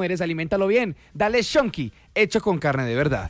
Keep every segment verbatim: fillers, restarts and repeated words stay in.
mujeres, aliméntalo bien. Dale Shonky, hecho con carne de verdad.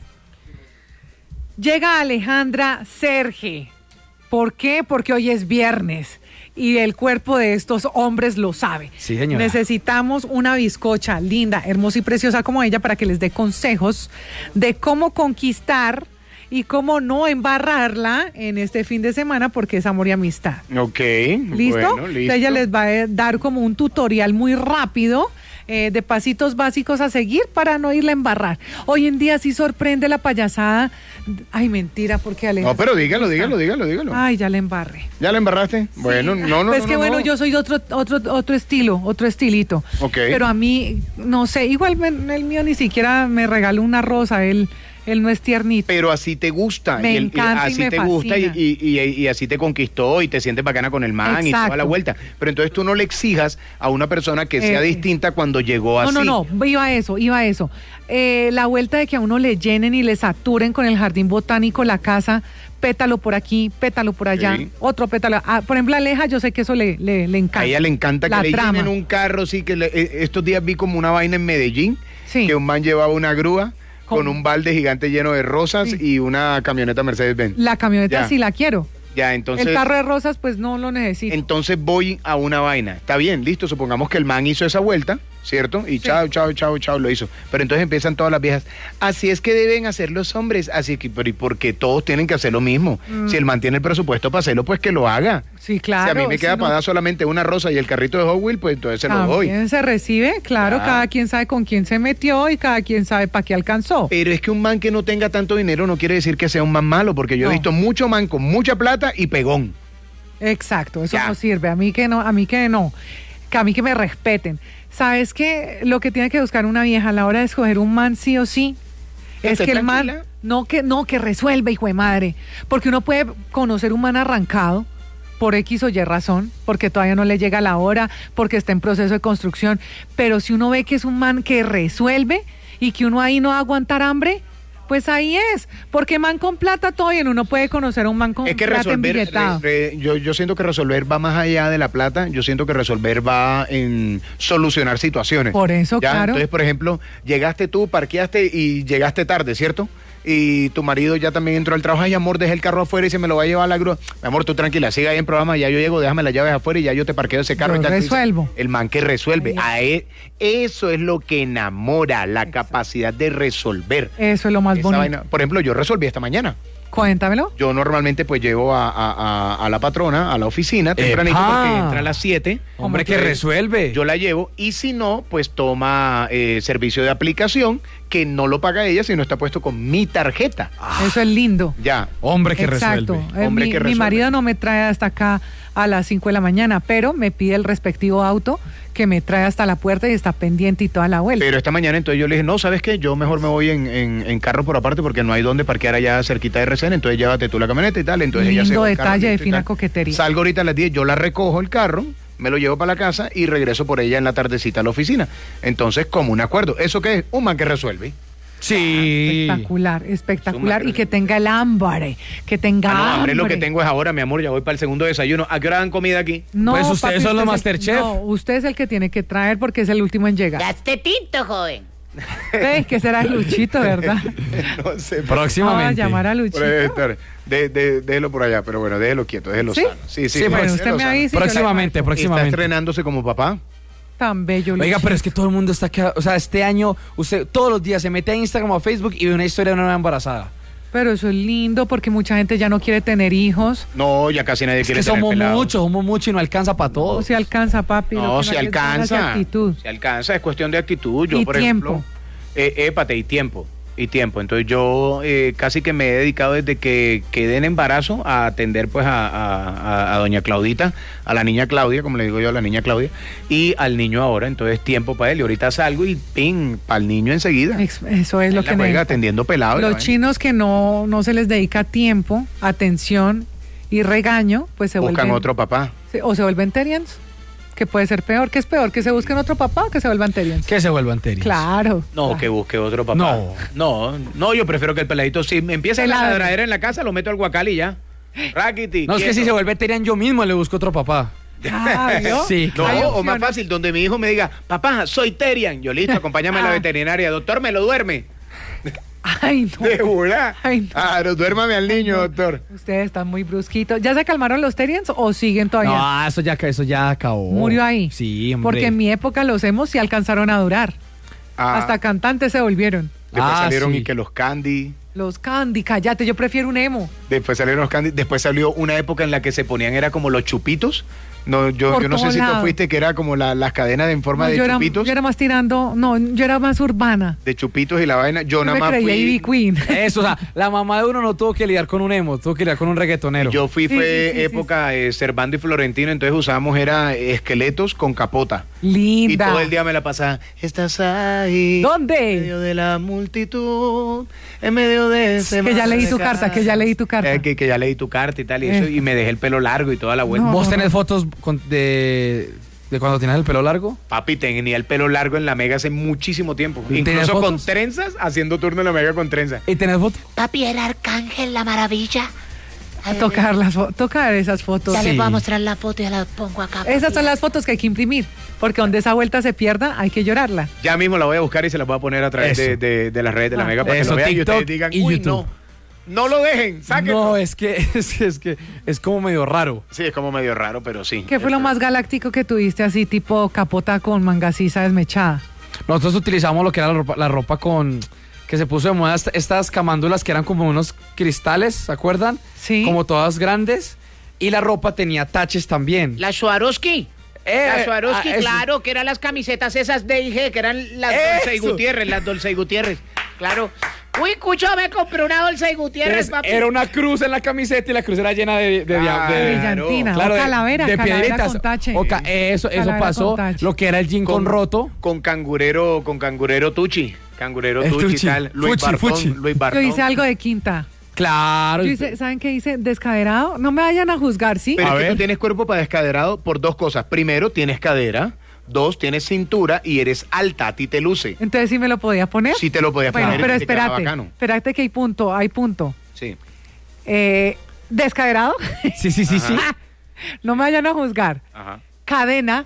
Llega Alejandra Serge. ¿Por qué? Porque hoy es viernes y el cuerpo de estos hombres lo sabe. Sí, señora. Necesitamos una bizcocha linda, hermosa y preciosa como ella para que les dé consejos de cómo conquistar y cómo no embarrarla en este fin de semana porque es amor y amistad. Ok. ¿Listo? Bueno, listo. Ella les va a dar como un tutorial muy rápido eh, de pasitos básicos a seguir para no irla a embarrar. Hoy en día sí sorprende la payasada. Ay, mentira, porque Alejandra... No, pero dígalo, dígalo, dígalo, dígalo. Ay, ya la embarré. ¿Ya la embarraste? Sí. Bueno, no, no, Pues no. que no, bueno, no. yo soy de otro, otro, otro, otro estilo, otro estilito. Ok. Pero a mí, no sé, igual me, el mío ni siquiera me regaló una rosa, él... Él no es tiernito. Pero así te gusta. Me y el- y encanta y así me te gusta y, fascina. y, y, y así te conquistó y te sientes bacana con el man y Exacto. toda la vuelta. Pero entonces tú no le exijas a una persona que sea Eh, distinta cuando llegó así. No, no, no, iba a eso, iba a eso. Eh, la vuelta de que a uno le llenen y le saturen con el jardín botánico la casa, pétalo por aquí, pétalo por allá, Sí. otro pétalo. Ah, por ejemplo, a Aleja yo sé que eso le, le, le encanta. A ella le encanta que La le trama. llenen un carro, sí, que le- eh, estos días vi como una vaina en Medellín, Sí. que un man llevaba una grúa con ¿Cómo? un balde gigante lleno de rosas Sí. y una camioneta Mercedes-Benz. La camioneta Ya. sí la quiero. Ya, entonces... el carro de rosas pues no lo necesito. Entonces voy a una vaina. Está bien, listo. Supongamos que el man hizo esa vuelta, ¿cierto? Y Sí. chao, chao, chao, chao, lo hizo. Pero entonces empiezan todas las viejas. Así es que deben hacer los hombres. Así que, pero ¿y por qué todos tienen que hacer lo mismo? Mm. Si el man tiene el presupuesto para hacerlo, pues que lo haga. Sí, claro. si a mí me queda si no, para dar solamente una rosa y el carrito de Hot Wheels, pues entonces se lo doy. también se recibe, claro, Ya. cada quien sabe con quién se metió y cada quien sabe para qué alcanzó. Pero es que un man que no tenga tanto dinero no quiere decir que sea un man malo, porque yo No. he visto mucho man con mucha plata y pegón. Exacto, eso Ya. no sirve. A mí que no, a mí que no, que a mí que me respeten. ¿Sabes qué? Lo que tiene que buscar una vieja a la hora de escoger un man sí o sí Que es esté que el man tranquila. no que no que resuelva, hijo de madre, porque uno puede conocer un man arrancado por X o Y razón, porque todavía no le llega la hora, porque está en proceso de construcción, pero si uno ve que es un man que resuelve y que uno ahí no va a aguantar hambre, pues ahí es, porque man con plata todo bien, uno puede conocer a un man con Es que plata resolver, embilletado. re- re- yo, yo siento que resolver va más allá de la plata, yo siento que resolver va en solucionar situaciones. Por eso, ¿Ya? claro. Entonces, por ejemplo, llegaste tú, parqueaste y llegaste tarde, ¿cierto? Y tu marido ya también entró al trabajo. Ay, amor, dejé el carro afuera y se me lo va a llevar a la grúa. Mi amor, tú tranquila, siga ahí en programa, ya yo llego, déjame las llaves afuera y ya yo te parqueo ese carro. Yo y tal. resuelvo. El man que resuelve. Ahí A él- eso es lo que enamora, la capacidad de resolver. Eso es lo más Esa bonito. vaina- Por ejemplo, yo resolví esta mañana. Cuéntamelo. Yo normalmente pues llevo a, a- a- a la patrona a la oficina tempranito ¡Epa! porque entra a las siete. Hombre, que Entonces, resuelve. Yo la llevo y si no, pues toma eh, servicio de aplicación que no lo paga ella, sino está puesto con mi tarjeta. Eso es lindo. Ya. Hombre que Exacto. resuelve. Eh, Hombre mi, que mi resuelve. marido no me trae hasta acá a las cinco de la mañana, pero me pide el respectivo auto que me trae hasta la puerta y está pendiente y toda la vuelta. Pero esta mañana entonces yo le dije, no, ¿sabes qué? Yo mejor me voy en, en- en carro por aparte porque no hay dónde parquear allá cerquita de R C N, entonces llévate tú la camioneta y tal. Entonces ella se Lindo va al carro, detalle de listo y fina tal. coquetería. Salgo ahorita a las diez, yo la recojo el carro, me lo llevo para la casa y regreso por ella en la tardecita a la oficina. Entonces, como un acuerdo. ¿Eso qué es? Un man que resuelve. Sí. Espectacular, espectacular. Suma- Y que tenga el hambre, que tenga Ah, no, hambre. hambre lo que tengo es ahora, mi amor, ya voy para el segundo desayuno. ¿A qué hora dan comida aquí? No, Pues ustedes papi, son los usted es el- Masterchef. No, usted es el que tiene que traer porque es el último en llegar. Gaste tinto, joven. ¿Ves que será Luchito, verdad? No sé. Vamos a Próximamente. llamar a Por Luchito. ahí estar. De, de- déjelo por allá, pero bueno, déjelo quieto, déjelo ¿Sí? sano. Sí, sí, Sí, no, bueno, déjelo usted me sano. avisa y yo le Próximamente, marco. Está próximamente. estrenándose como papá. Tan bello, Oiga, Luchito. pero es que todo el mundo está acá. O sea, este año, usted todos los días se mete a Instagram o a Facebook y ve una historia de una nueva embarazada. Pero eso es lindo porque mucha gente ya no quiere tener hijos. No, ya casi nadie Es quiere que tener somos pelado. muchos, somos muchos y no alcanza para No todos. se alcanza, papi. lo No, que se hay que tener es alcanza. actitud. Se alcanza, es cuestión de actitud. Yo, Y por tiempo. ejemplo, eh, épate, y tiempo. Y tiempo. Entonces yo eh, casi que me he dedicado desde que quedé en embarazo a atender pues a, a- a- a doña Claudita, a la niña Claudia, como le digo yo a la niña Claudia, y al niño ahora. Entonces tiempo para él. Y ahorita salgo y ping, para el niño enseguida. Ex- Eso es lo Él la que juega necesita. atendiendo pelado. y la Los vaina. chinos que no, no se les dedica tiempo, atención y regaño, pues se Buscan vuelven... otro papá. se- O se vuelven terians, que puede ser peor. ¿Qué es peor? ¿Que se busquen otro papá o que se vuelvan terians? Que se vuelvan terios. Claro. No, claro. que busque otro papá. No. No, no, yo prefiero que el peladito, si me empieza Se la ladre. ladradera en la casa, lo meto al guacal y ya. Raquiti. No, es que quieto. si se vuelve terian yo mismo le busco otro papá. Ah, ¿vio? Sí, No, Hay o más opciones. fácil, donde mi hijo me diga, papá, soy Terian. Yo, listo, acompáñame a la Ah. veterinaria. Doctor, ¿me lo duerme? Ay, no. De bola. Ay, no. Ah, no, duérmame al niño, no. doctor. Ustedes están muy brusquitos. ¿Ya se calmaron los Terians o siguen todavía? No, eso ya, eso ya acabó. Murió ahí. Sí, hombre. Porque en mi época los hemos sí alcanzaron a durar. Ah, Hasta cantantes se volvieron. después Ah, salieron sí. y que los candy. Los Candy, cállate, yo prefiero un emo. Después salieron los candy. Después salió una época en la que se ponían, era como los chupitos. No, yo, Por yo no sé todos si tú lados. fuiste, que era como la- las cadenas en forma No, de yo, era, chupitos. yo era más tirando, no, yo era más urbana. De chupitos y la vaina. Yo, Yo nada me más creía fui. Ivy Queen. Eso, o sea, la mamá de uno no tuvo que lidiar con un emo, tuvo que lidiar con un reggaetonero. Yo fui, Sí, fue sí, sí, época eh, Servando y Florentino, entonces usábamos era esqueletos con capota. Linda. Y todo el día me la pasaba. Estás ahí. En ¿Dónde? medio de la multitud. En medio de ese Que ya mar leí de tu carta, que ya leí tu carta. Eh, que, que ya leí tu carta y tal, y Eh. eso, y me dejé el pelo largo y toda la vuelta. No. ¿Vos tenés fotos con- de, de cuando tenías el pelo largo? Papi, tenía el pelo largo en la Mega hace muchísimo tiempo. ¿Y tenías Incluso con fotos? trenzas, haciendo turno en la Mega con trenzas. ¿Y tenés fotos? Papi, el arcángel, la maravilla. A ver, Tocar, las fo- tocar esas fotos. Ya Sí. les voy a mostrar la foto y ya la pongo acá. Esas papi. son las fotos que hay que imprimir, porque donde esa vuelta se pierda hay que llorarla. Ya mismo la voy a buscar y se la voy a poner a través Eso. de, de- de las redes de la Ah. Mega para Eso, que lo vean y TikTok ustedes digan, y uy, YouTube. no, no lo dejen, sáquenlo. No, es que, es que, es que, es como medio raro. Sí, es como medio raro, pero sí. ¿Qué fue lo más galáctico que tuviste así, tipo capota con mangasiza desmechada? Nosotros utilizamos lo que era la ropa, la ropa con, que se puso de moda, est- estas camándulas que eran como unos cristales, ¿se acuerdan? Sí. Como todas grandes. Y la ropa tenía taches también. La Swarovski. Eh, la Swarovski, ah, eso. claro, que eran las camisetas esas de I G, que eran las Eso. Dolce y Gutiérrez, las Dolce y Gutiérrez. Claro. Uy, Cucho, me compré una Dolce y Gutiérrez, Entonces, papi. era una cruz en la camiseta y la cruz era llena de, de, Ah, de- Brillantina, claro, o de- calavera, de calavera piedritas. con tache. O ca- eso, eso Calavera pasó. con tache. Lo que era el jean con, roto. Con cangurero, con cangurero Tucci. Cangurero El Tucci y Tucci. tal. Luis Fuchi, Bartón. Fuchi. Luis Yo Bartón. hice algo de quinta. Claro. Yo hice, ¿saben qué hice? Descaderado. No me vayan a juzgar, ¿sí? Pero A es que ver. tú tienes cuerpo para descaderado por dos cosas. Primero, tienes cadera. Dos, tienes cintura y eres alta. A ti te luce. Entonces sí me lo podía poner. Sí te lo podías Bueno, poner. pero y te quedaba espérate. bacano. Espérate que hay punto, hay punto. Sí. Eh, descaderado. Sí, sí, sí, sí. No me vayan a juzgar. Ajá. Cadena.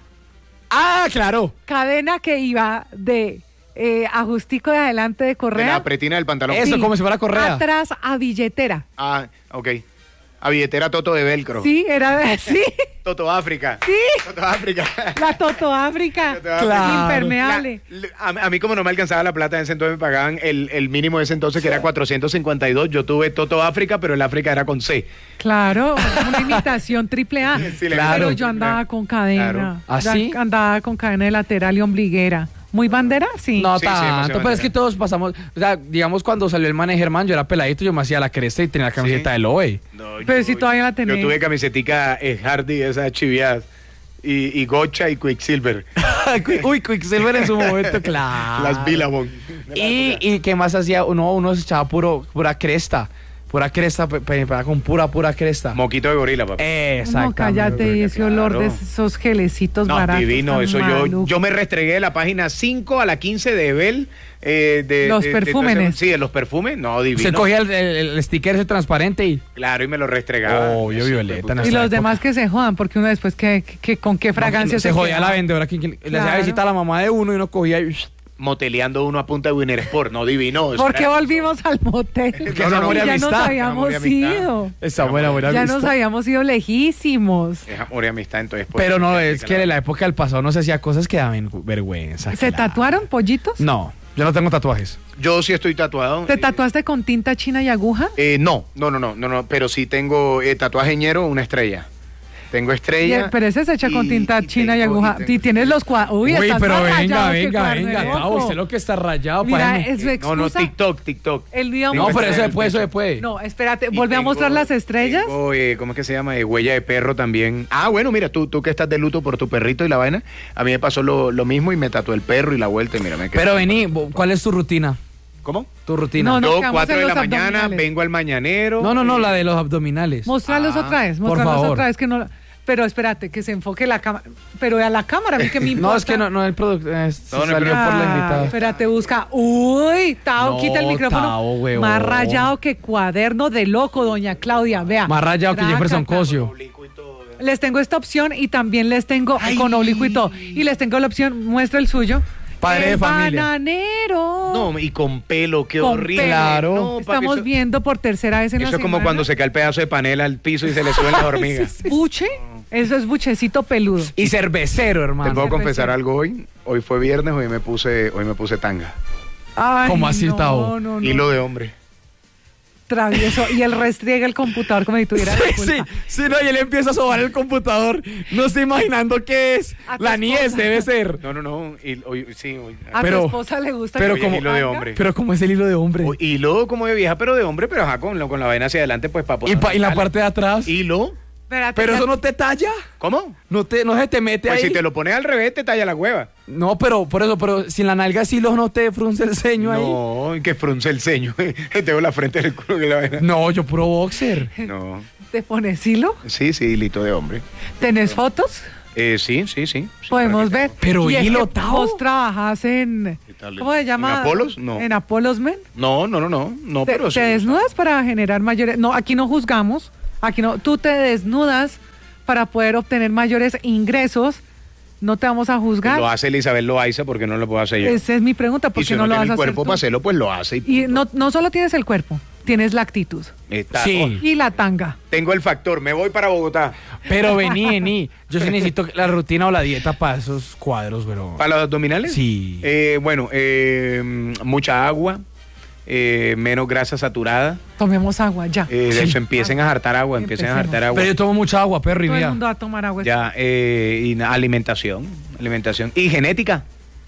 Ah, claro. Cadena que iba de eh, ajustico de adelante de De la correa. pretina del pantalón. Eso, como si fuera correa. Atrás a billetera. Ah, ok. A billetera Toto de velcro. Sí, era de sí. Toto África. Sí. Toto África. La Toto África. Toto África. Claro. Impermeable. La- a, a mí como no me alcanzaba la plata en ese entonces me pagaban el, el mínimo de ese entonces que era cuatrocientos cincuenta y dos. Yo tuve Toto África, pero el África era con C. Claro, una imitación triple A. Sí, le Claro. Pero yo andaba con cadena. Claro. ¿Ah, Yo sí? Andaba con cadena de lateral y ombliguera. ¿Muy bandera? Sí. No Sí, sí, demasiado tanto, pero es bandera. que todos pasamos, o sea, digamos cuando salió el man Germán, yo era peladito, yo me hacía la cresta y tenía la camiseta Sí. del O E. No, Pero si todavía la tenés. Yo tuve camisetica eh, Hardy, esas chiviadas. Y, y Gocha y Quicksilver. Uy, Quicksilver en su momento, claro. Las Billabong. Y, y qué más hacía, uno, uno se echaba puro, pura cresta, pura cresta, pe- pe- pe- con pura, pura cresta. Moquito de gorila, papá. Exacto. No, cállate, y ese olor de claro. esos gelecitos No, baratos. divino, tan eso yo, malucos. yo me restregué de la página cinco a la quince de Ebel. Eh, de, Los de- de- de- perfúmenes. sí, de los perfumes. No, divino. Se cogía el, el- el sticker ese transparente y... Claro, y me lo restregaba. Oh, yo Sí, Violeta, puta. no Y nuestra los época. demás que se jodan, porque uno después, que, que- con qué fragancia se jodía quedaba? la vendedora, que, que le hacía Claro. visita a la mamá de uno y uno cogía y... Moteleando uno a punta de Winner Sport. No, divino. eso ¿Por qué era- volvimos al motel? No, no, no, ya amor y nos amistad. habíamos Amor y amistad. ido. Esa buena, buena Ya vista. nos habíamos ido lejísimos. Es amor y amistad, entonces. pues, Pero no, es explica que la- en la época del pasado no se hacía cosas que daban vergüenza. ¿Se claro. tatuaron pollitos? No, yo no tengo tatuajes. Yo sí estoy tatuado. ¿Te Eh, tatuaste con tinta china y aguja? Eh, no, no, no, no, no, no, pero sí tengo eh, tatuaje ñero, una estrella. Tengo estrella. Bien, pero ese se echa con y- tinta y china y tengo- aguja. tengo- Y tienes los cuadros. Uy, Uy, estás pero más venga, rayado que venga, cuerno venga. de Ah, loco. usted lo que está rayado, Mira, para es su No, no, excusa. TikTok, TikTok. El día No, vamos- pero eso después, eso después. No, espérate, Y vuelve a tengo- mostrar las estrellas. tengo, eh, ¿cómo es que se llama? Eh, huella de perro también. Ah, bueno, mira, tú, tú que estás de luto por tu perrito y la vaina, a mí me pasó lo, lo mismo y me tatué el perro y la vuelta y mira, me quedé. Pero vení, bo- ¿cuál es tu rutina? ¿Cómo? Tu rutina. No, no. Nos Yo, quedamos cuatro en de la los mañana, abdominales. vengo al mañanero. No, no, no, eh, la de los abdominales. Mostrarlos Ah, otra vez, por mostrarlos favor. otra vez que no. Pero espérate, que se enfoque la cámara. Pero a la cámara, a mí que me importa. No, es que no, no el producto. Es, No, no, salió pero- por la Ah, invitada. espérate, busca. Uy, Tao, No, quita el micrófono. Tao, huevón. Más rayado que cuaderno de loco, doña Claudia. Vea. Más rayado que Jefferson Trácata. Cosio. oblicuo y todo. les tengo esta opción y también les tengo Ay. con oblicuo y todo. Y les tengo la opción, muestra el suyo. Padre el de familia. bananero. No, y con pelo, qué Con horrible. pelo. Claro. No, papi, Estamos eso- viendo por tercera vez en la Eso es como semana. cuando se cae el pedazo de panela al piso y se le suben las hormigas. Buche, eso es buchecito peludo. Y cervecero, Te hermano. puedo Cervecero. confesar algo hoy. Hoy fue viernes, hoy me puse, hoy me puse tanga. Ay, ¿Cómo así, no, Tavo? no, no. Hilo de hombre. Travieso. Y él restriega el computador como si tuviera la Sí, sí, culpa. sí, no, y él empieza a sobar el computador. No estoy imaginando qué es. A tu La niez esposa. debe ser. No, no, no. Y, hoy, sí, hoy- A Pero- tu esposa le gusta pero que como- le hilo de haga? hombre. Pero como es el hilo de hombre. hoy- hilo como de vieja, pero de hombre, pero ajá, con, lo- con la vaina hacia adelante, pues para Y, pa- y la parte de atrás. Hilo. Espérate, Pero ya- eso no te talla. ¿Cómo? No, te, no se te mete Pues ahí. si te lo pones al revés, te talla la hueva. No, pero por eso, pero si en la nalga sí lo no te frunce el ceño ahí. No, que frunce el ceño. Tengo la frente del culo que la vaina. No, yo puro boxer. No. ¿Te pones hilo? Sí, sí, hilito de hombre. ¿Tenés fotos? Eh, sí, sí, sí. sí, Podemos por aquí ver. Pero Y es hilo, que Tavo. ¿Vos trabajás en... ¿Qué tal? ¿Cómo se llama? ¿En Apolos? No. ¿En Apolos Men? tengo. No, no, no, no. No, ¿Te, pero te sí. desnudas para generar mayores... No, aquí no juzgamos. Aquí no... Tú te desnudas para poder obtener mayores ingresos. No te vamos a juzgar. Lo hace Elizabeth Loaiza porque no lo puedo hacer yo. Esa es mi pregunta. ¿Por Y qué si no uno lo vas tiene a el hacer cuerpo tú? para hacerlo, pues lo hace. Y, Y no, no solo tienes el cuerpo, tienes la actitud. Está- Sí. Y la tanga. Tengo el factor, me voy para Bogotá. Pero vení, vení. Yo sí necesito la rutina o la dieta para esos cuadros, pero. ¿Para los abdominales? Sí. Eh, bueno, eh, mucha agua, eh, menos grasa saturada. Tomemos agua, ya. Eh, de Sí. eso empiecen a hartar agua, empiecen a Empecemos. hartar agua. Pero yo tomo mucha agua, perro, y Todo el vea. mundo va a tomar agua. Ya, eh, y na- alimentación, alimentación. Y genética.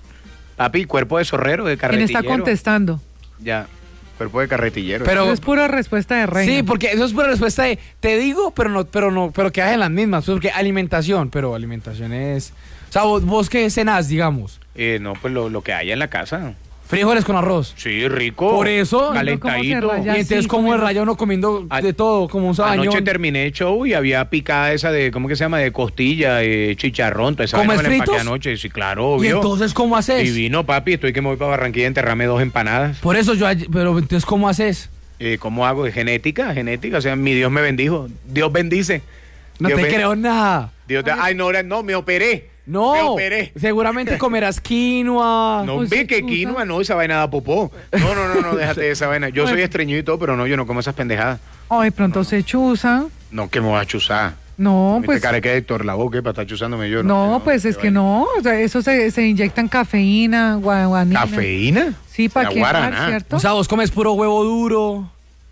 Papi, cuerpo de zorrero, de ¿Quién carretillero. está contestando? Ya, cuerpo de carretillero. Pero- Eso es pura respuesta de reina. Sí, porque eso es una respuesta de te digo, pero no, pero no, pero quedas en las mismas. Porque alimentación, pero alimentación es. O sea, vos, vos qué cenás, digamos. Eh, no, pues lo, lo que haya en la casa. Frijoles con arroz. Sí, rico. Por eso. Calentadito. ¿Cómo se raya? Y entonces, sí, como comiendo. el raya uno comiendo A- de todo, como un sabañón. Anoche terminé el show y había picada esa de, ¿cómo que se llama? De costilla, eh, chicharrón, toda esa ¿Comes vaina me la empaqué fritos? anoche. Sí, claro, ¿Y obvio. entonces cómo haces? Divino, papi, estoy que me voy para Barranquilla a enterrarme dos empanadas. Por eso yo, ayer- pero entonces, ¿cómo haces? Eh, ¿Cómo hago? Genética, genética. O sea, mi Dios me bendijo. Dios bendice. No Dios te ben- creo nada. Dios te- Ay, no, ahora no, me operé. Me No, operé. seguramente comerás quinoa. No, Pues ve sí, que tú quinoa, sabes. no, esa vaina da popó. No, no, no, no, déjate de esa vaina. Yo soy Bueno. estreñido y todo, pero no, yo no como esas pendejadas. O de pronto se chuza. No, que me voy a chuzar. No, Me pues. cara que Héctor la boca para estar chuzándome yo. No, pues es que no. O sea, eso se, se inyectan cafeína, guanina. ¿Cafeína? Sí, para La que guaraná. ¿cierto? O sea, vos comes puro huevo duro.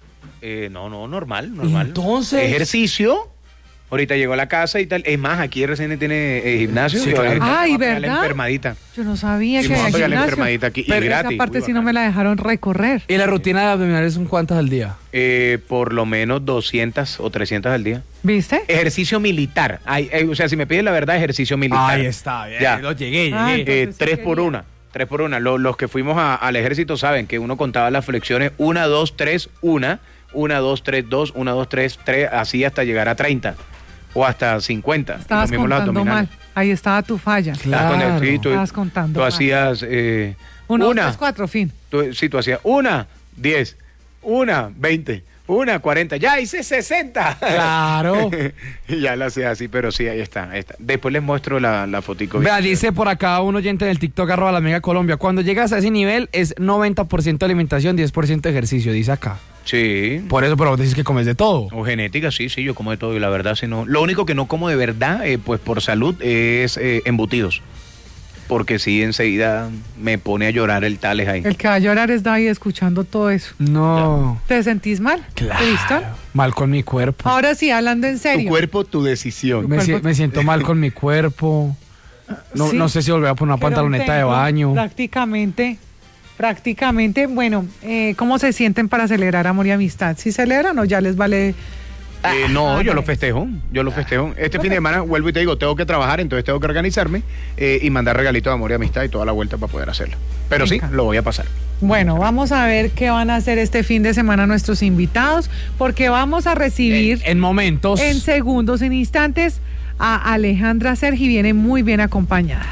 Eh, no, no, normal, normal. Entonces- Ejercicio. Ahorita llegó a la casa y tal. Es más, aquí R C N tiene eh, gimnasio. Sí, Yo, claro. eh, Ay, me voy a pegar la ¿verdad? enfermadita. Yo no sabía Sí, que me voy a había pegar la gimnasio. enfermadita aquí. Pero y Esa gratis. parte muy sí no me bacano. la dejaron recorrer. ¿Y la rutina de abdominales son cuántas al día? Eh, por lo menos doscientas o trescientas al día. ¿Viste? Ejercicio militar. Ay, eh, o sea, si me piden la verdad, ejercicio militar. está, bien. Ya. Lo llegué, llegué. Ah, Eh, entonces sí tres por quería. una. Tres por una. Lo- los que fuimos a- al ejército saben que uno contaba las flexiones una, dos, tres, una, una, dos, tres, dos, una, dos, tres, tres, así hasta llegar a treinta o hasta cincuenta. Y Estabas lo mismo los contando mal. abdominales. Ahí estaba tu falla. Claro. Estabas con el- sí, tú, Estabas contando tú mal. hacías eh, Uno, dos, una. tres, cuatro, fin. Tú, sí, tú hacías una, diez, una, veinte, una, cuarenta. Ya hice sesenta. Claro. Y ya la hacía así, pero sí, ahí está, ahí está. Después les muestro la, la fotico. Vea, dice por acá un oyente del TikTok, arroba la Mega Colombia. Cuando llegas a ese nivel es noventa por ciento alimentación, diez por ciento ejercicio, dice acá. Sí. Por eso, pero vos dices que comes de todo. O genética, sí, sí, yo como de todo y la verdad, sí, no. Lo único que no como de verdad, eh, pues por salud, es eh, embutidos. Porque sí, enseguida me pone a llorar el tales ahí. El que va a llorar es David escuchando todo eso. No. ¿Te sentís mal? Claro. ¿Tristón? Mal con mi cuerpo. Ahora sí, hablando en Tu serio. cuerpo, tu decisión. Me, si- cuerpo- me siento mal con mi cuerpo. No, Sí. no sé si volver a poner una Pero pantaloneta de tengo baño. Prácticamente, prácticamente, bueno, eh, ¿cómo se sienten para celebrar amor y amistad? ¿Si celebran o ya les vale? Eh, no, Ah, yo no. lo festejo, yo lo festejo. Este fin de semana vuelvo y te digo, tengo que trabajar, entonces tengo que organizarme eh, y mandar regalitos de amor y amistad y toda la vuelta para poder hacerlo. Pero sí, Venga. lo voy a pasar. Bueno, vamos a ver qué van a hacer este fin de semana nuestros invitados, porque vamos a recibir En momentos. en segundos, en instantes, a Alejandra Sergi, viene muy bien acompañada.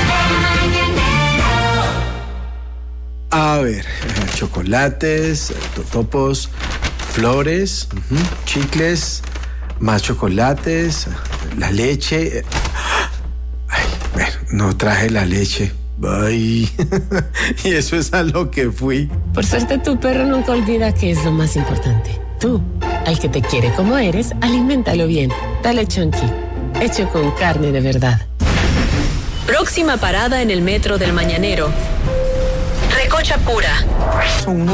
A ver, eh, chocolates, eh, totopos, flores, ujú, chicles, más chocolates, la leche. Ay, bueno, no traje la leche. Ay, y eso es a lo que fui. Por suerte tu perro nunca olvida que es lo más importante. Tú, al que te quiere como eres, aliméntalo bien. Dale Chunky, hecho con carne de verdad. Próxima parada en el metro del Mañanero. Recocha Pura. Son unos